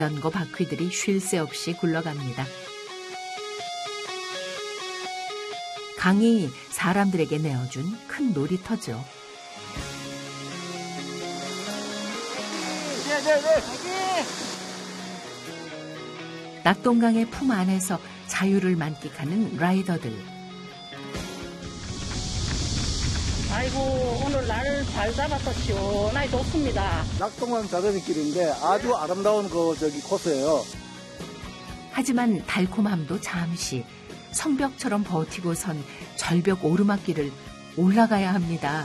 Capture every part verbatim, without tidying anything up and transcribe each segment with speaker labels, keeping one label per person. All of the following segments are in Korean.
Speaker 1: 자전거 바퀴들이 쉴 새 없이 굴러갑니다. 강이 사람들에게 내어준 큰 놀이터죠.
Speaker 2: 네, 네, 네.
Speaker 1: 낙동강의 품 안에서 자유를 만끽하는 라이더들.
Speaker 3: 아이고, 오늘 날 잘 잡아서 시원하게 좋습니다.
Speaker 2: 낙동강 자전거길인데 아주 아름다운 그 저기 코스예요.
Speaker 1: 하지만 달콤함도 잠시 성벽처럼 버티고 선 절벽 오르막길을 올라가야 합니다.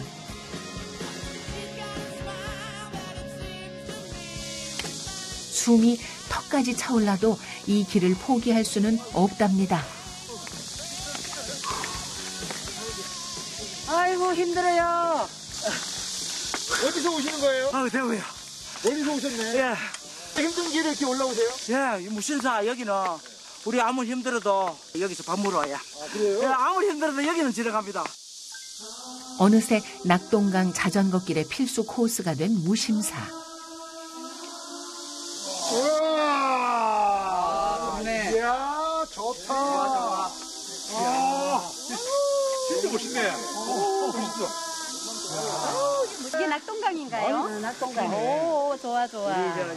Speaker 1: 숨이 턱까지 차올라도 이 길을 포기할 수는 없답니다.
Speaker 3: 아이고, 힘들어요.
Speaker 2: 어디서 오시는 거예요?
Speaker 4: 아, 대구요.
Speaker 2: 멀리서 오셨네.
Speaker 4: 예.
Speaker 2: 힘든 길에 이렇게 올라오세요?
Speaker 4: 예, 이 무신사 여기는 우리 아무리 힘들어도 여기서 밥 먹으러 와야.
Speaker 2: 아, 그래요?
Speaker 4: 예, 아무리 힘들어도 여기는 지나갑니다.
Speaker 1: 어느새 낙동강 자전거길의 필수 코스가 된 무심사.
Speaker 2: 우와! 좋네. 이야, 좋다. 좋아, 좋아. 이야, 진짜 멋있네. 오, 멋있어.
Speaker 5: 이게 낙동강인가요?
Speaker 3: 네, 낙동강.
Speaker 5: 오, 좋아, 좋아.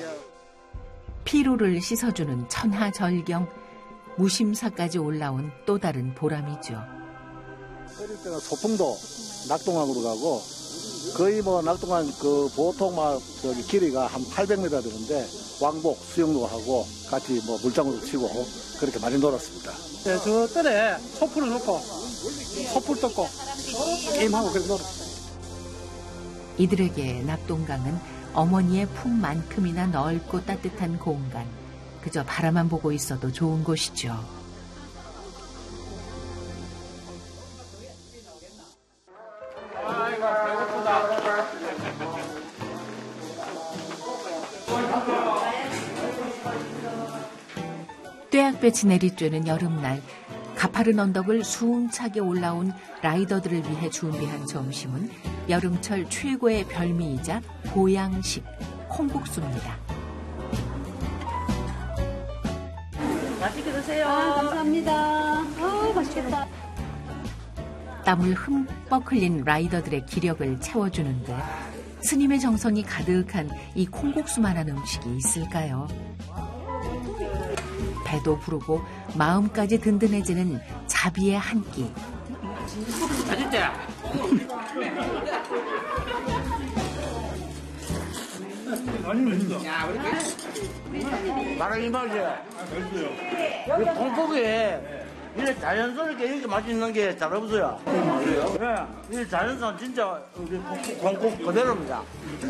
Speaker 1: 피로를 씻어주는 천하절경, 무심사까지 올라온 또 다른 보람이죠.
Speaker 2: 어릴 때는 소풍도 낙동강으로 가고 거의 뭐 낙동강 그 보통 막 저기 길이가 한 팔백 미터 되는데 왕복 수영도 하고 같이 뭐 물장구도 치고 그렇게 많이 놀았습니다.
Speaker 4: 네, 저 뜰에 소풀을 넣고 소풀 떴고 게임하고 그렇게 놀았어요.
Speaker 1: 이들에게 낙동강은 어머니의 품만큼이나 넓고 따뜻한 공간, 그저 바라만 보고 있어도 좋은 곳이죠.
Speaker 2: 아이고, 배고프다.
Speaker 1: 뙤약볕이 내리쬐는 여름날, 가파른 언덕을 수운차게 올라온 라이더들을 위해 준비한 점심은 여름철 최고의 별미이자 보양식, 콩국수입니다.
Speaker 3: 맛있게 드세요.
Speaker 5: 아, 감사합니다. 아, 맛있겠다.
Speaker 1: 땀을 흠뻑 흘린 라이더들의 기력을 채워주는데 스님의 정성이 가득한 이 콩국수만한 음식이 있을까요? 배도 부르고 마음까지 든든해지는 자비의 한 끼.
Speaker 4: 맛있대. 나랑 이 맛이야. 이 콩국에 이래 자연스럽게 이렇게 맛있는 게 잘 없어요. 예, 이 자연산 진짜 우리 콩국 그대로입니다.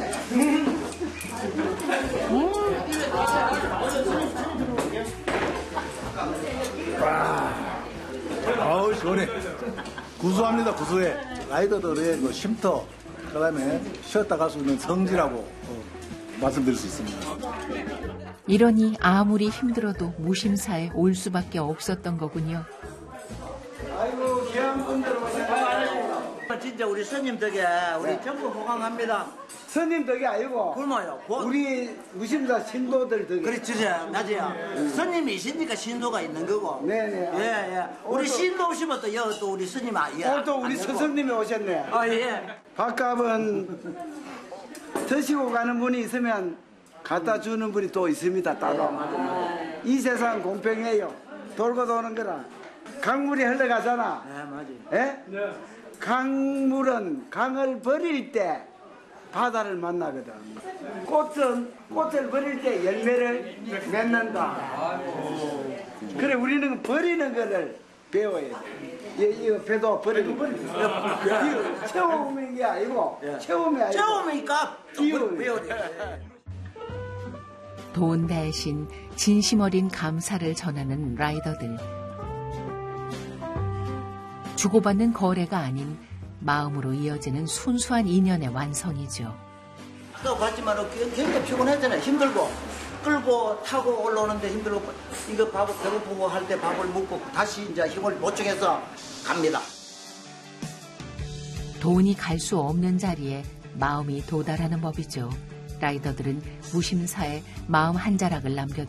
Speaker 2: 아우, 시원해. 구수합니다, 구수해. 라이더들의 그 쉼터, 그 다음에 쉬었다 갈 수 있는 성지라고 어, 말씀드릴 수 있습니다.
Speaker 1: 이러니 아무리 힘들어도 무심사에 올 수밖에 없었던 거군요.
Speaker 4: 아이고, 귀한 분들 오셨어요. 진짜 우리 스님 덕에 우리 네. 전부 호강합니다.
Speaker 6: 스님 덕이 아니고
Speaker 4: 굶어요. 고...
Speaker 6: 우리 무심사 신도들 덕이.
Speaker 4: 그렇지, 낮이야. 네. 스님이시니까 신도가 있는 거고.
Speaker 6: 네네.
Speaker 4: 예, 예. 우리 신도 오시면 또 여기 또 우리 스님 아, 예.
Speaker 6: 오늘 또 우리 스승님이 오셨네.
Speaker 4: 아, 예.
Speaker 6: 밥값은 드시고 가는 분이 있으면 갖다 주는 분이 또 있습니다, 따로. 이 세상 공평해요. 돌고 도는 거라. 강물이 흘러가잖아.
Speaker 4: 네, 맞아요.
Speaker 6: 예? 네. 강물은 강을 버릴 때 바다를 만나거든. 꽃은 꽃을 버릴 때 열매를 맺는다. 그래, 우리는 버리는 거를 배워야 돼. 이, 이 배도 버리는 거. 이거 채우는 게 아니고, 채움이 아니고.
Speaker 4: 채우니까 배워야 돼.
Speaker 1: 돈 대신 진심 어린 감사를 전하는 라이더들. 주고받는 거래가 아닌 마음으로 이어지는 순수한 인연의 완성이죠.
Speaker 4: 또 봤지만 굉장히 피곤했잖아요. 힘들고 끌고 타고 올라오는데 힘들고 이거 밥을 배고프고 할 때 밥을 먹고 다시 이제 힘을 보충해서 갑니다.
Speaker 1: 돈이 갈 수 없는 자리에 마음이 도달하는 법이죠. 라이더들은 무심사에 마음 한 자락을 남겨